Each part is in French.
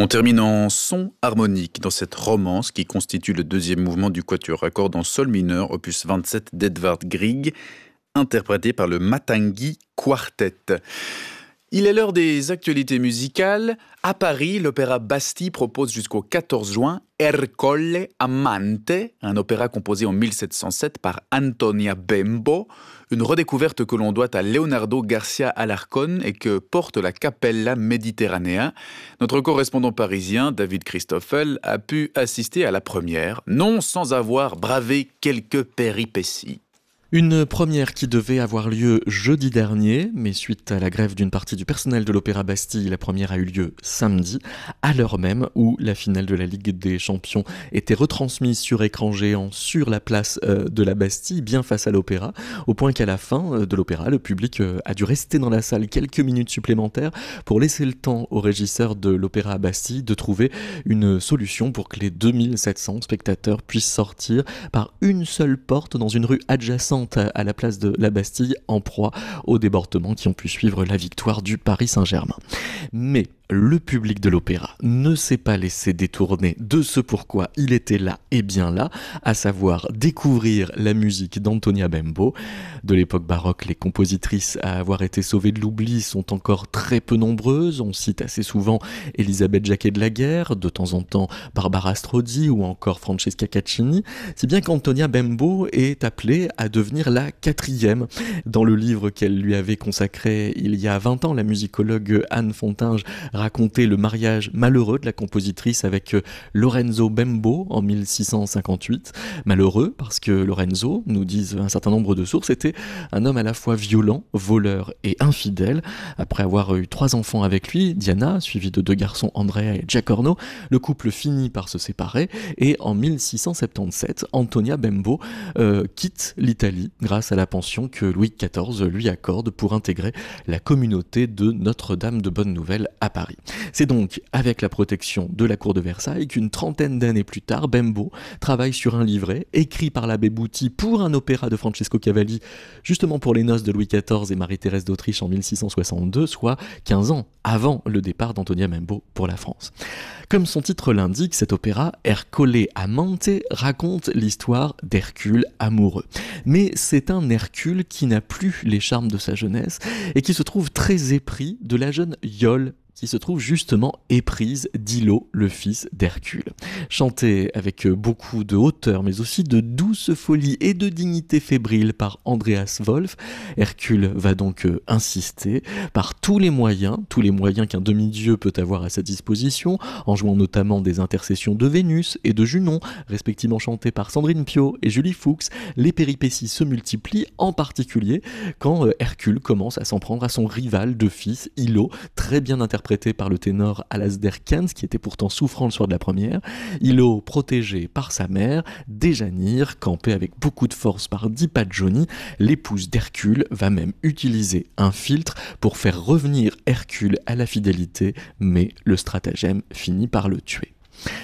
On termine en son harmonique dans cette romance qui constitue le deuxième mouvement du quatuor à cordes en sol mineur, opus 27 d'Edvard Grieg, interprété par le Matangi Quartet. Il est l'heure des actualités musicales. À Paris, l'Opéra Bastille propose jusqu'au 14 juin Ercole Amante, un opéra composé en 1707 par Antonia Bembo, une redécouverte que l'on doit à Leonardo Garcia Alarcón et que porte la Capella Mediterranea. Notre correspondant parisien, David Christoffel, a pu assister à la première, non sans avoir bravé quelques péripéties. Une première qui devait avoir lieu jeudi dernier, mais suite à la grève d'une partie du personnel de l'Opéra Bastille, la première a eu lieu samedi, à l'heure même où la finale de la Ligue des Champions était retransmise sur écran géant sur la place de la Bastille, bien face à l'Opéra, au point qu'à la fin de l'Opéra, le public a dû rester dans la salle quelques minutes supplémentaires pour laisser le temps au régisseur de l'Opéra Bastille de trouver une solution pour que les 2700 spectateurs puissent sortir par une seule porte dans une rue adjacente à la place de la Bastille, en proie aux débordements qui ont pu suivre la victoire du Paris Saint-Germain. Mais le public de l'opéra ne s'est pas laissé détourner de ce pourquoi il était là et bien là, à savoir découvrir la musique d'Antonia Bembo. De l'époque baroque, les compositrices à avoir été sauvées de l'oubli sont encore très peu nombreuses. On cite assez souvent Elisabeth Jacquet de la Guerre, de temps en temps Barbara Strozzi ou encore Francesca Caccini, si bien qu'Antonia Bembo est appelée à devenir la quatrième. Dans le livre qu'elle lui avait consacré il y a 20 ans, la musicologue Anne Fontinge racontait le mariage malheureux de la compositrice avec Lorenzo Bembo en 1658. Malheureux parce que Lorenzo, nous disent un certain nombre de sources, était un homme à la fois violent, voleur et infidèle. Après avoir eu 3 enfants avec lui, Diana, suivie de 2 garçons, Andrea et Giacorno, le couple finit par se séparer et en 1677, Antonia Bembo quitte l'Italie grâce à la pension que Louis XIV lui accorde pour intégrer la communauté de Notre-Dame de Bonne Nouvelle à Paris. C'est donc avec la protection de la cour de Versailles qu'une trentaine d'années plus tard, Bembo travaille sur un livret écrit par l'abbé Bouty pour un opéra de Francesco Cavalli, justement pour les noces de Louis XIV et Marie-Thérèse d'Autriche en 1662, soit 15 ans avant le départ d'Antonia Bembo pour la France. Comme son titre l'indique, cet opéra, Ercole Amante, raconte l'histoire d'Hercule amoureux. Mais c'est un Hercule qui n'a plus les charmes de sa jeunesse et qui se trouve très épris de la jeune Iole, qui se trouve justement éprise d'Ilo, le fils d'Hercule. Chanté avec beaucoup de hauteur, mais aussi de douce folie et de dignité fébrile par Andreas Wolf, Hercule va donc insister par tous les moyens qu'un demi-dieu peut avoir à sa disposition, en jouant notamment des intercessions de Vénus et de Junon, respectivement chantées par Sandrine Piau et Julie Fuchs. Les péripéties se multiplient, en particulier quand Hercule commence à s'en prendre à son rival de fils, Ilo, très bien interprété par le ténor Alasdair Keynes, qui était pourtant souffrant le soir de la première. Ilo, protégé par sa mère, Déjanire, campée avec beaucoup de force par Dipa Johnny, l'épouse d'Hercule, va même utiliser un filtre pour faire revenir Hercule à la fidélité, mais le stratagème finit par le tuer.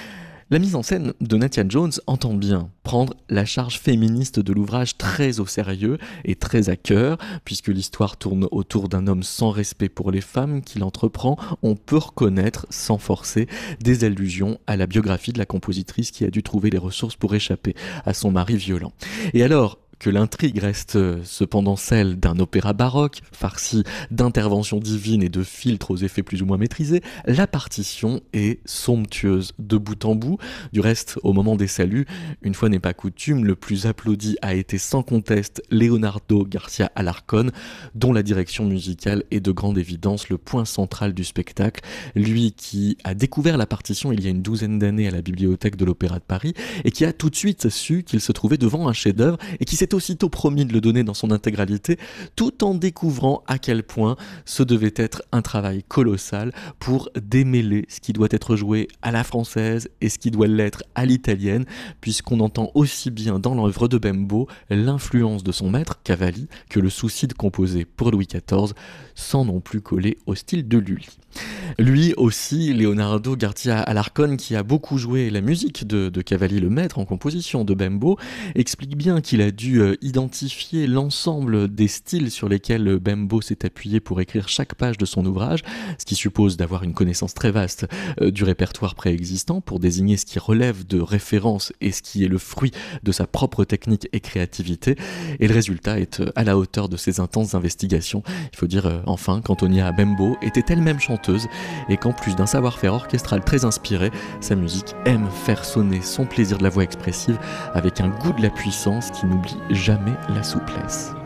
La mise en scène de Natia Jones entend bien prendre la charge féministe de l'ouvrage très au sérieux et très à cœur, puisque l'histoire tourne autour d'un homme sans respect pour les femmes qui l'entreprend. On peut reconnaître, sans forcer, des allusions à la biographie de la compositrice qui a dû trouver les ressources pour échapper à son mari violent. Et alors, que l'intrigue reste cependant celle d'un opéra baroque, farci d'interventions divines et de filtres aux effets plus ou moins maîtrisés, la partition est somptueuse de bout en bout. Du reste, au moment des saluts, une fois n'est pas coutume, le plus applaudi a été sans conteste Leonardo Garcia Alarcón, dont la direction musicale est de grande évidence le point central du spectacle. Lui qui a découvert la partition il y a une 12aine d'années à la bibliothèque de l'Opéra de Paris et qui a tout de suite su qu'il se trouvait devant un chef-d'œuvre et qui s'est aussitôt promis de le donner dans son intégralité, tout en découvrant à quel point ce devait être un travail colossal pour démêler ce qui doit être joué à la française et ce qui doit l'être à l'italienne, puisqu'on entend aussi bien dans l'œuvre de Bembo l'influence de son maître, Cavalli, que le souci de composer pour Louis XIV, sans non plus coller au style de Lully. Lui aussi, Leonardo García Alarcón, qui a beaucoup joué la musique de Cavalli le maître en composition de Bembo, explique bien qu'il a dû identifier l'ensemble des styles sur lesquels Bembo s'est appuyé pour écrire chaque page de son ouvrage, ce qui suppose d'avoir une connaissance très vaste du répertoire préexistant pour désigner ce qui relève de référence et ce qui est le fruit de sa propre technique et créativité. Et le résultat est à la hauteur de ses intenses investigations. Il faut dire enfin qu'Antonia Bembo était elle-même chanteuse et qu'en plus d'un savoir-faire orchestral très inspiré, sa musique aime faire sonner son plaisir de la voix expressive avec un goût de la puissance qui n'oublie jamais la souplesse.